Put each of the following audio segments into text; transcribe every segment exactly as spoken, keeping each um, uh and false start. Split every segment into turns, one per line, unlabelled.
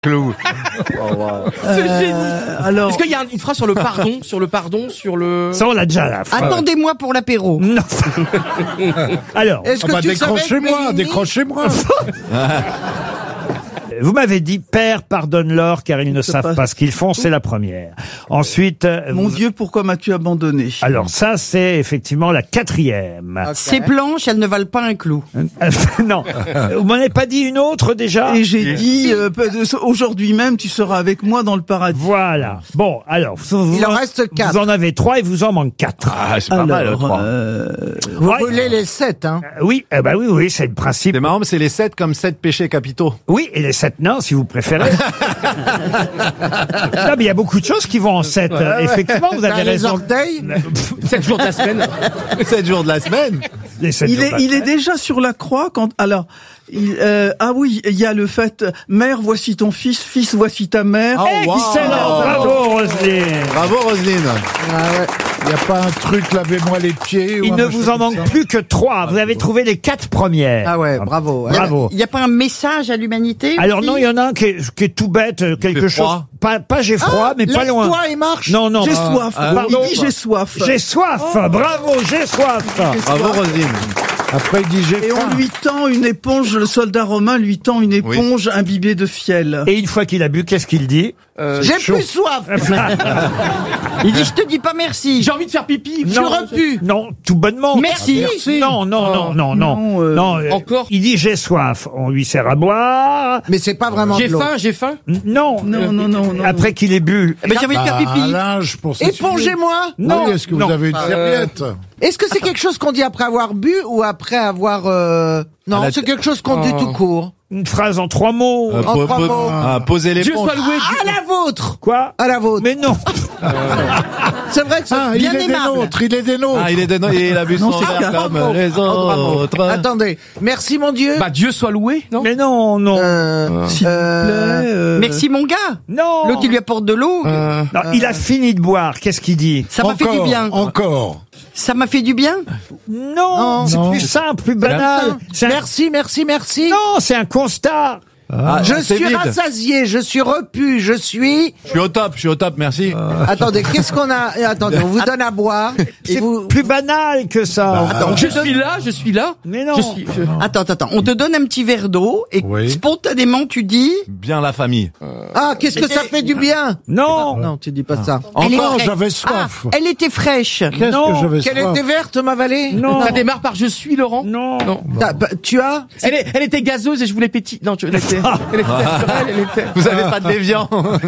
Clou.
Oh, wow.
C'est génie.
Alors,
Est-ce qu'il y a une phrase sur le pardon, sur le pardon, sur le...
Ça, on l'a déjà, la phrase.
Attendez-moi pour l'apéro.
Non. Alors,
Est-ce
Ah
que
bah,
tu savais que
décrochez-moi,
Mélanie-
décrochez-moi.
vous m'avez dit, Père, pardonne-leur, car ils ne
sais
savent
pas.
pas ce qu'ils font, c'est la première. Ensuite, euh,
mon
vous-
Dieu, pourquoi m'as-tu abandonné?
alors ça, c'est effectivement la quatrième.
Ok.
Ces planches, elles ne valent pas un clou.
Non. Vous m'en avez pas dit une autre, déjà?
Et j'ai dit, euh, peu de- aujourd'hui même, tu seras avec moi dans le paradis.
Voilà. Bon, alors, vous,
Il en
en-
reste quatre.
vous en avez trois et vous en manque quatre.
Ah, c'est pas mal, le
Alors,
trois.
euh,
Vous
Ouais.
brûlez les sept, hein.
Euh, Oui, eh ben oui, oui, c'est le principe.
C'est marrant, mais c'est les sept comme sept péchés capitaux.
Oui, et les sept nains, si vous préférez. non, mais il y a beaucoup de choses qui vont en sept. Euh, Effectivement, vous
T'as
avez
les
raison.
orteils.
sept jours de la semaine.
sept jours de la semaine.
Les sept
il
jours
est,
de la
il est
semaine.
déjà sur la croix quand, alors, il, euh, ah oui, il y a le fait, euh, mère, voici ton fils, fils, voici ta mère.
Oh, wow.
Excellent, bravo Roselyne.
Bravo, Roselyne.
Ah ouais.
Il n'y a pas un truc, lavez-moi les pieds.
Il ne vous en manque plus que trois. Vous avez trouvé les quatre premières.
Ah ouais, bravo. ouais.
Bravo.
Il n'y a pas un message à l'humanité
Alors
aussi
non, il y en a un qui est, qui est tout bête, euh, quelque
J'ai
chose.
froid.
Pas, pas j'ai froid, mais pas loin.
Lève-toi et marche.
Non, non.
J'ai
ah,
soif.
ah, pardon.
Il dit j'ai soif.
J'ai soif. Bravo, j'ai soif.
Bravo, Roselyne. Après, il dit j'ai
Et
faim.
on lui tend une éponge, le soldat romain lui tend une éponge imbibée de fiel.
Et une fois qu'il a bu, qu'est-ce qu'il dit?
Euh,
J'ai
chaud.
plus soif.
Il dit je te dis pas merci.
J'ai envie de faire pipi.
Non,
repu.
non, tout bonnement.
Merci.
Non, non, non, non, non.
Non, euh,
non euh,
encore
Il dit j'ai soif. On lui sert à boire.
Mais c'est pas vraiment
J'ai
de l'eau.
faim, j'ai faim.
Non.
Non, non, non, non.
Après qu'il ait bu.
Eh ben, j'ai envie de faire pipi.
Un linge pour s'essuyer.
Épongez-moi.
Non.
Oui, est-ce que
non.
vous avez une
Euh,
serviette?
Est-ce que c'est quelque chose qu'on dit après avoir bu ou après avoir euh... Non,
À la-
c'est quelque chose qu'on dit
Oh.
tout court.
Une phrase en trois mots.
Euh,
En
po-
trois
po-
mots.
ah, Posez les
Dieu
ponts.
soit loué.
À la vôtre.
Quoi?
À la vôtre.
Mais non.
C'est vrai que c'est
Ah, il
bien
est des
aimable.
nôtres, il est des nôtres. Ah, il est des nôtres, il a bu
Non,
son
c'est
verre
bien.
comme les autres.
Attendez. Merci mon Dieu.
Bah, Dieu soit loué, non?
Mais non, non.
Euh,
S'il vous
euh,
plaît, euh,
Merci mon gars.
Non.
L'autre il lui apporte de l'eau.
Euh,
Non, il a fini de boire. Qu'est-ce qu'il dit?
Ça m'a fait du bien.
Encore.
Ça m'a fait du bien.
Non, c'est
Non.
plus simple, plus banal. C'est un-
Merci, merci, merci.
Non, c'est un constat.
Ah,
Je
c'est
suis
vide.
rassasié, je suis repu, je suis...
Je suis au top, je suis au top, merci.
Attendez, qu'est-ce qu'on a... Attendez, on vous donne à boire. Et
C'est
vous...
plus banal que ça.
Attends,
je suis là, je suis là.
Mais non.
Je suis, je-
Attends, attends, attends. On te donne un petit verre d'eau et
Oui.
spontanément tu dis.
Bien la famille.
Ah, qu'est-ce que ça fait du bien.
Non.
Non, tu dis pas ça.
Elle est
Encore,
fraîche.
j'avais
Ah,
soif.
elle était fraîche.
Qu'est-ce
Non.
que j'avais
Qu'elle
soif?
était verte, ma vallée.
Non.
Ça démarre par je suis, Laurent.
Non.
Non.
T'as- bah, Tu as...
Elle, est- elle était gazeuse et je voulais pétiller. Non, tu, elle était, elle était naturelle, elle était.
Vous avez pas de déviant.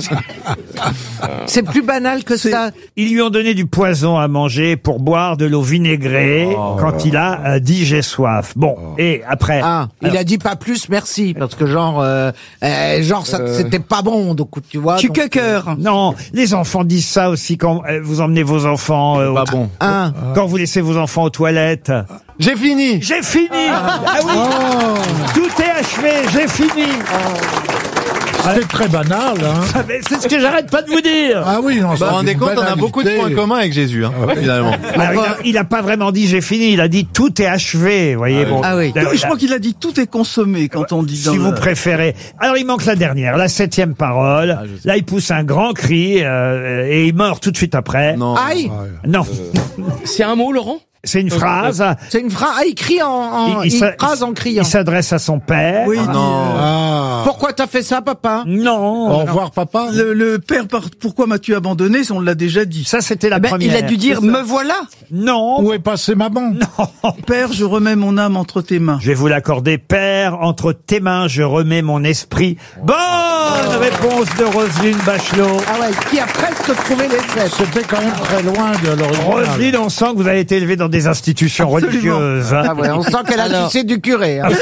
C'est plus banal que ça.
Ils lui ont donné du poison à manger pour boire de l'eau vinaigrée quand il a euh, dit j'ai soif. Bon, et après.
Ah, il a dit pas plus merci, parce que genre... Euh, euh, genre, ça, c'était pas bon, donc tu vois...
Tu
donc,
coqueur.
Non, les enfants disent ça aussi quand euh, vous emmenez vos enfants. euh,
Pas
au-
bon.
Hein.
Quand vous laissez vos enfants aux toilettes.
J'ai fini.
J'ai fini. Ah oui. Tout est achevé. J'ai fini.
C'était très banal, hein.
Ah, mais c'est ce que j'arrête pas de vous dire.
Ah oui, non,
Vous vous rendez compte, on a beaucoup de points communs avec Jésus, hein, finalement.
Alors, il, a, il a pas vraiment dit j'ai fini, il a dit tout est achevé, vous voyez. Bon,
Ah oui.
d'ailleurs,
Je crois qu'il a dit tout est consommé quand on dit dans
si vous
le-
préférez. Alors il manque la dernière, la septième parole. Là il pousse un grand cri euh, et il meurt tout de suite après.
Non.
Aïe,
Non,
C'est un mot, Laurent?
c'est une phrase.
c'est une phrase. Ah, il crie en, en
Il- il
une
s'a-
phrase en criant.
Il s'adresse à son père.
Oui, il dit,
Non.
Ah.
Pourquoi t'as fait ça, papa?
Non.
Au revoir, papa.
Le, le père, par- pourquoi m'as-tu abandonné? On l'a déjà dit.
Ça c'était la
Ben,
première.
il a dû dire me voilà.
Non.
Où est passée maman?
Père, je remets mon âme entre tes mains.
Je vais vous l'accorder, Père, entre tes mains, je remets mon esprit. Bonne réponse de Roselyne Bachelot.
Ah ouais, qui a presque trouvé les sept.
C'était quand même très loin de l'original.
Roselyne, on sent que vous avez été élevé dans des institutions
Absolument.
religieuses. hein.
Ah ouais, on sent qu'elle a sucé du curé. Hein.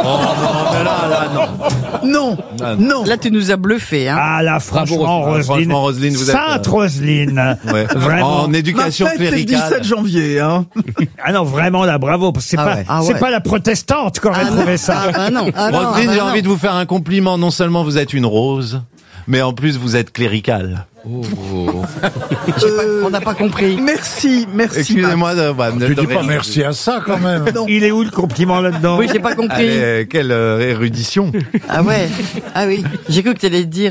Non,
Ah,
non.
Là, tu nous as bluffé, hein.
Ah là, franchement,
Roselyne.
Roselyne.
Franchement, Roselyne, vous êtes,
Sainte
euh,
Roselyne.
Ouais.
Vraiment.
En
Ma
éducation
fête, c'est le
cléricale.
dix-sept janvier. Hein.
Ah non, vraiment là, bravo. parce que C'est
Ah
pas,
ouais. Ah
c'est
ouais.
pas la protestante qui aurait
Ah non.
trouvé ça.
Ah non.
Ah non,
Roselyne,
ah
j'ai
bah
envie
non.
de vous faire un compliment. Non seulement vous êtes une rose, mais en plus vous êtes cléricale.
J'ai pas- on n'a pas compris.
Merci, merci.
Excusez-moi de, bah, de-
Tu
de-
dis pas merci à ça quand même.
Non.
Il est où le compliment là-dedans?
Oui, j'ai pas compris.
Allez, quelle euh, érudition.
Ah ouais. Ah oui. J'ai cru que t'allais dire.